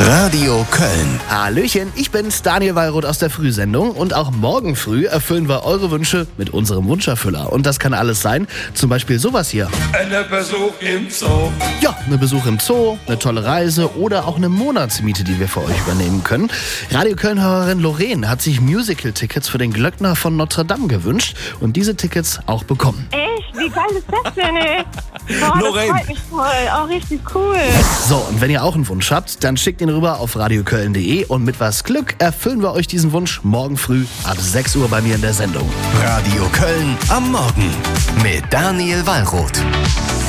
Radio Köln. Hallöchen, ich bin's, Daniel Wallroth aus der Frühsendung und auch morgen früh erfüllen wir eure Wünsche mit unserem Wunscherfüller. Und das kann alles sein, zum Beispiel sowas hier. Ein Besuch im Zoo. Ja, ein Besuch im Zoo, eine tolle Reise oder auch eine Monatsmiete, die wir für euch übernehmen können. Radio Köln-Hörerin Lorraine hat sich Musical-Tickets für den Glöckner von Notre Dame gewünscht und diese Tickets auch bekommen. Echt? Wie geil ist das denn, ey? Boah, Lorraine. das freut mich voll. Oh, richtig cool. So, und wenn ihr auch einen Wunsch habt, dann schickt ihn rüber auf radioköln.de und mit was Glück erfüllen wir euch diesen Wunsch morgen früh ab 6 Uhr bei mir in der Sendung. Radio Köln am Morgen mit Daniel Wallroth.